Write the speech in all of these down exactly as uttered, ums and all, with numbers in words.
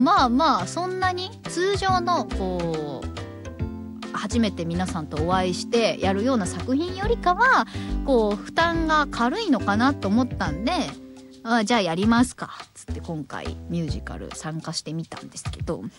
まあまあそんなに通常のこう初めて皆さんとお会いしてやるような作品よりかはこう負担が軽いのかなと思ったんで、あじゃあやりますかっつって今回ミュージカル参加してみたんですけど、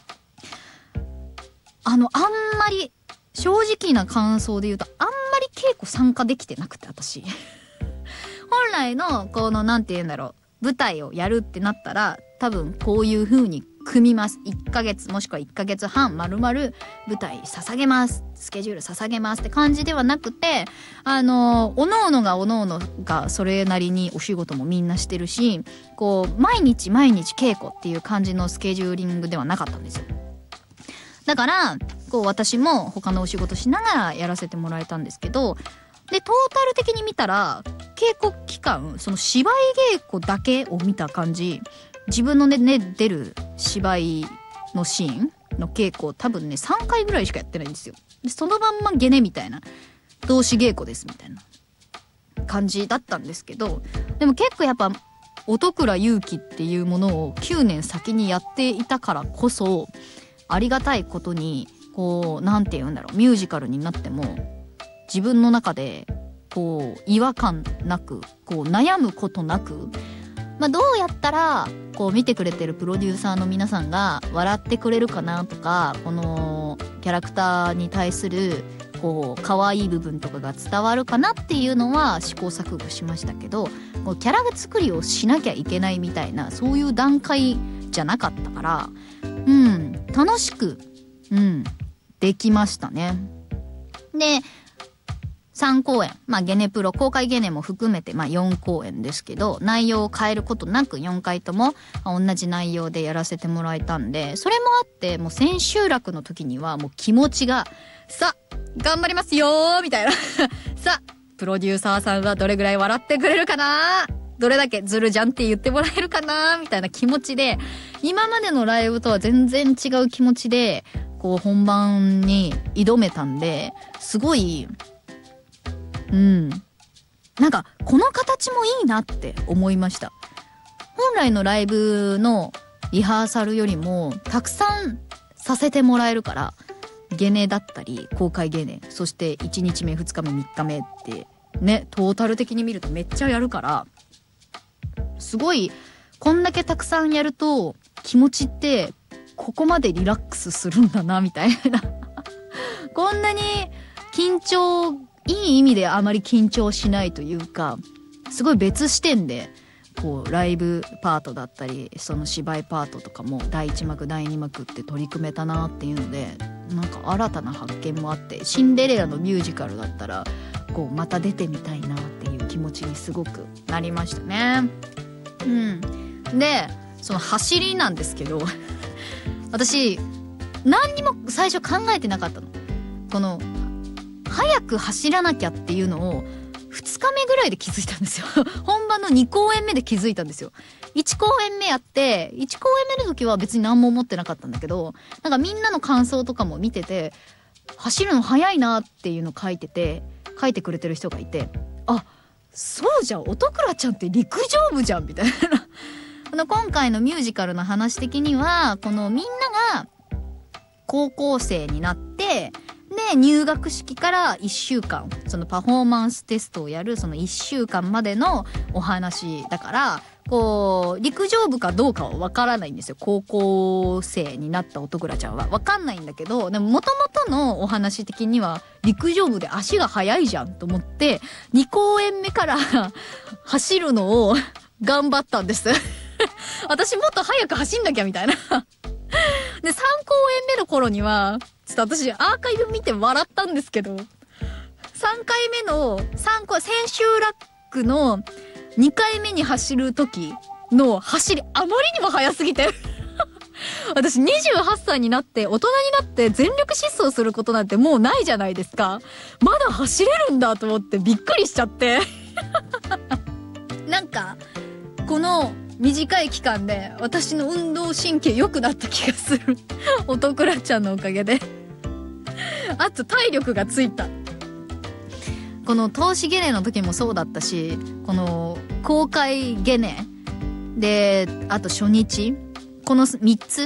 あのあんまり正直な感想で言うとあんまり稽古参加できてなくて、私本来のこのなんて言うんだろう、舞台をやるってなったら多分こういう風に組みます。いっかげつもしくはいっかげつはん丸々舞台捧げます、スケジュール捧げますって感じではなくて、あのおのおのがおのおのがそれなりにお仕事もみんなしてるし、こう毎日毎日稽古っていう感じのスケジューリングではなかったんですよ。だからこう私も他のお仕事しながらやらせてもらえたんですけど、でトータル的に見たら稽古期間、その芝居稽古だけを見た感じ、自分のね、ね出る芝居のシーンの稽古多分ねさんかいぐらいしかやってないんですよ。でそのまんまゲネみたいな、通し稽古ですみたいな感じだったんですけど、でも結構やっぱ音倉優樹っていうものをきゅうねん先にやっていたからこそ、ありがたいことにこうなんて言うんだろう、ミュージカルになっても自分の中でこう違和感なく、こう悩むことなく、まあ、どうやったらこう見てくれてるプロデューサーの皆さんが笑ってくれるかなとか、このキャラクターに対するこう可愛い部分とかが伝わるかなっていうのは試行錯誤しましたけど、こうキャラ作りをしなきゃいけないみたいなそういう段階じゃなかったから、うん楽しくうんできましたね。でさんこうえん、まあゲネプロ公開ゲネも含めてまあよんこうえんですけど、内容を変えることなくよんかいとも同じ内容でやらせてもらえたんで、それもあってもう千秋楽の時にはもう気持ちがさあ頑張りますよーみたいなさあプロデューサーさんはどれぐらい笑ってくれるかな、どれだけずるじゃんって言ってもらえるかなみたいな気持ちで、今までのライブとは全然違う気持ちでこう本番に挑めたんで、すごいうんなんかこの形もいいなって思いました。本来のライブのリハーサルよりもたくさんさせてもらえるから、ゲネだったり公開ゲネ、そしていちにちめふつかめみっかめってねトータル的に見るとめっちゃやるから、すごいこんだけたくさんやると気持ちってここまでリラックスするんだなみたいなこんなに緊張、いい意味であまり緊張しないというか、すごい別視点でこうライブパートだったりその芝居パートとかもだいいち幕だいに幕って取り組めたなっていうので、なんか新たな発見もあって、シンデレラのミュージカルだったらこうまた出てみたいなっていう気持ちにすごくなりましたね。うん、でその走りなんですけど私何にも最初考えてなかったの。この早く走らなきゃっていうのをふつかめぐらいで気づいたんですよ本番のにこうえんめで気づいたんですよ。いちこうえんめやっていちこうえんめの時は別に何も思ってなかったんだけど、なんかみんなの感想とかも見てて、走るの早いなっていうの書いてて書いてくれてる人がいて、あそうじゃん音倉ちゃんって陸上部じゃんみたいなあの今回のミュージカルの話的には、このみんなが高校生になってで入学式からいっしゅうかんそのパフォーマンステストをやるそのいっしゅうかんまでのお話だから、こう陸上部かどうかは分からないんですよ。高校生になった音倉ちゃんは分かんないんだけど、でも元々のお話的には陸上部で足が速いじゃんと思ってにこうえんめから走るのを頑張ったんです私もっと早く走んなきゃみたいなでさんこうえんめの頃にはちょっと私アーカイブ見て笑ったんですけど、さんかいめのさんこ千秋楽のにかいめに走る時の走りあまりにも速すぎて私にじゅうはっさいになって大人になって全力疾走することなんてもうないじゃないですか。まだ走れるんだと思ってびっくりしちゃってなんかこの短い期間で私の運動神経良くなった気がする音倉ちゃんのおかげであと体力がついた。この投資ゲネの時もそうだったし、この公開ゲネであと初日このみっつ